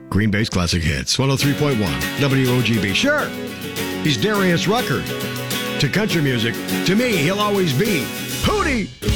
Green Bay's Classic Hits, 103.1 WOGB. Sure, he's Darius Rucker. To country music, to me, he'll always be Hootie.